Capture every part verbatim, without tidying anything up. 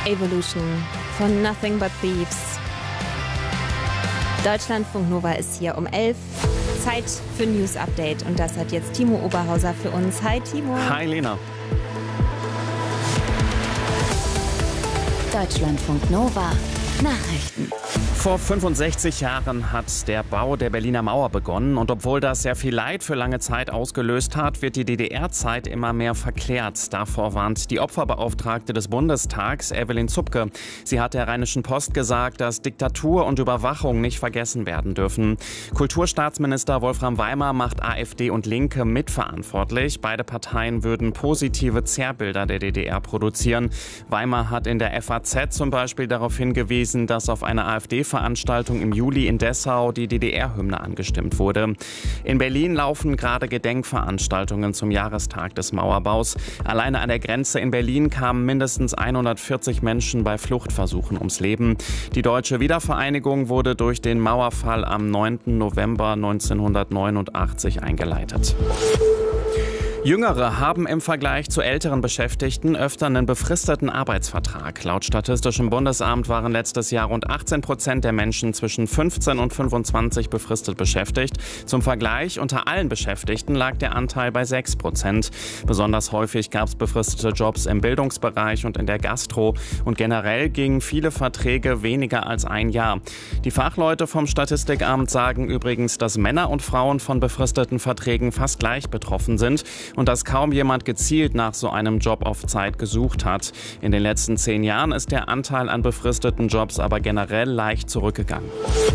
Evolution von Nothing But Thieves. Deutschlandfunk Nova ist hier um elf. Zeit für News Update und das hat jetzt Timo Oberhauser für uns. Hi Timo. Hi Lena. Deutschlandfunk Nova Nachrichten. Vor fünfundsechzig Jahren hat der Bau der Berliner Mauer begonnen und obwohl das sehr viel Leid für lange Zeit ausgelöst hat, wird die D D R-Zeit immer mehr verklärt. Davor warnt die Opferbeauftragte des Bundestags, Evelyn Zupke. Sie hat der Rheinischen Post gesagt, dass Diktatur und Überwachung nicht vergessen werden dürfen. Kulturstaatsminister Wolfram Weimar macht AfD und Linke mitverantwortlich. Beide Parteien würden positive Zerrbilder der D D R produzieren. Weimar hat in der F A Z zum Beispiel darauf hingewiesen, dass auf einer AfD-Veranstaltung im Juli in Dessau die D D R-Hymne angestimmt wurde. In Berlin laufen gerade Gedenkveranstaltungen zum Jahrestag des Mauerbaus. Alleine an der Grenze in Berlin kamen mindestens hundertvierzig Menschen bei Fluchtversuchen ums Leben. Die deutsche Wiedervereinigung wurde durch den Mauerfall am neunten November neunzehnhundertneunundachtzig eingeleitet. Jüngere haben im Vergleich zu älteren Beschäftigten öfter einen befristeten Arbeitsvertrag. Laut Statistischem Bundesamt waren letztes Jahr rund achtzehn Prozent der Menschen zwischen fünfzehn und fünfundzwanzig befristet beschäftigt. Zum Vergleich, unter allen Beschäftigten lag der Anteil bei sechs Prozent. Besonders häufig gab es befristete Jobs im Bildungsbereich und in der Gastro. Und generell gingen viele Verträge weniger als ein Jahr. Die Fachleute vom Statistikamt sagen übrigens, dass Männer und Frauen von befristeten Verträgen fast gleich betroffen sind. Und dass kaum jemand gezielt nach so einem Job auf Zeit gesucht hat. In den letzten zehn Jahren ist der Anteil an befristeten Jobs aber generell leicht zurückgegangen.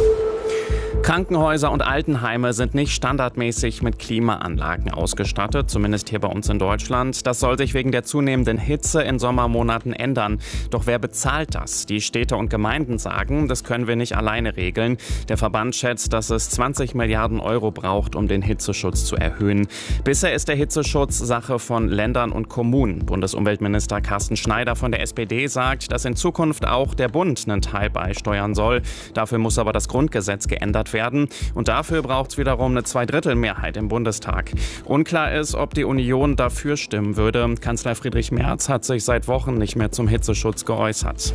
Krankenhäuser und Altenheime sind nicht standardmäßig mit Klimaanlagen ausgestattet, zumindest hier bei uns in Deutschland. Das soll sich wegen der zunehmenden Hitze in Sommermonaten ändern. Doch wer bezahlt das? Die Städte und Gemeinden sagen, das können wir nicht alleine regeln. Der Verband schätzt, dass es zwanzig Milliarden Euro braucht, um den Hitzeschutz zu erhöhen. Bisher ist der Hitzeschutz Sache von Ländern und Kommunen. Bundesumweltminister Carsten Schneider von der S P D sagt, dass in Zukunft auch der Bund einen Teil beisteuern soll. Dafür muss aber das Grundgesetz geändert werden. Und dafür braucht es wiederum eine Zweidrittelmehrheit im Bundestag. Unklar ist, ob die Union dafür stimmen würde. Kanzler Friedrich Merz hat sich seit Wochen nicht mehr zum Hitzeschutz geäußert.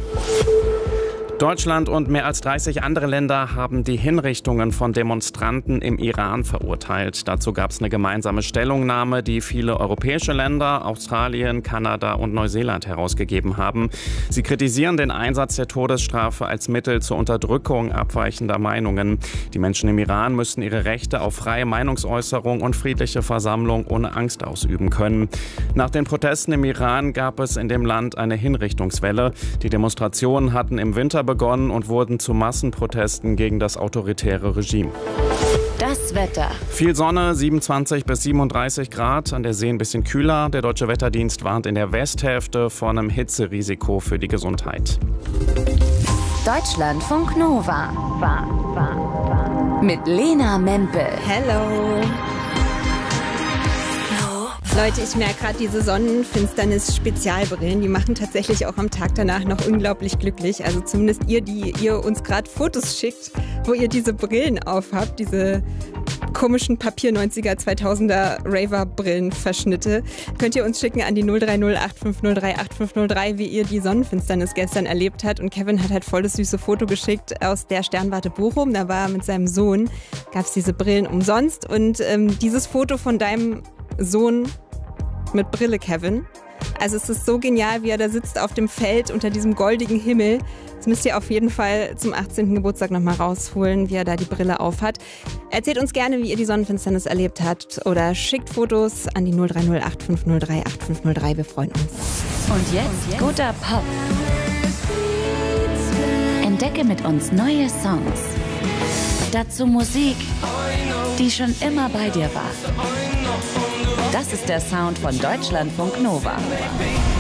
Deutschland und mehr als dreißig andere Länder haben die Hinrichtungen von Demonstranten im Iran verurteilt. Dazu gab es eine gemeinsame Stellungnahme, die viele europäische Länder, Australien, Kanada und Neuseeland herausgegeben haben. Sie kritisieren den Einsatz der Todesstrafe als Mittel zur Unterdrückung abweichender Meinungen. Die Menschen im Iran müssten ihre Rechte auf freie Meinungsäußerung und friedliche Versammlung ohne Angst ausüben können. Nach den Protesten im Iran gab es in dem Land eine Hinrichtungswelle. Die Demonstrationen hatten im Winter begonnen und wurden zu Massenprotesten gegen das autoritäre Regime. Das Wetter. Viel Sonne, siebenundzwanzig bis siebenunddreißig Grad, an der See ein bisschen kühler. Der Deutsche Wetterdienst warnt in der Westhälfte vor einem Hitzerisiko für die Gesundheit. Deutschlandfunk Nova. War, war, war. Mit Lena Mempel. Hello. Leute, ich merke gerade, diese Sonnenfinsternis-Spezialbrillen, die machen tatsächlich auch am Tag danach noch unglaublich glücklich. Also zumindest ihr, die ihr uns gerade Fotos schickt, wo ihr diese Brillen aufhabt, diese komischen Papier-neunziger, zweitausender Raver-Brillenverschnitte, könnt ihr uns schicken an die null drei null acht fünf null drei acht fünf null drei, wie ihr die Sonnenfinsternis gestern erlebt habt. Und Kevin hat halt voll das süße Foto geschickt aus der Sternwarte Bochum. Da war er mit seinem Sohn, gab es diese Brillen umsonst. Und ähm, dieses Foto von deinem Sohn mit Brille, Kevin. Also es ist so genial, wie er da sitzt auf dem Feld unter diesem goldigen Himmel. Das müsst ihr auf jeden Fall zum achtzehnten Geburtstag nochmal rausholen, wie er da die Brille aufhat. Erzählt uns gerne, wie ihr die Sonnenfinsternis erlebt habt oder schickt Fotos an die null drei null acht fünf null drei acht fünf null drei. Wir freuen uns. Und jetzt, Und jetzt guter Pop. Entdecke mit uns neue Songs. Dazu Musik, die schon immer bei dir war. Das ist der Sound von Deutschlandfunk Nova.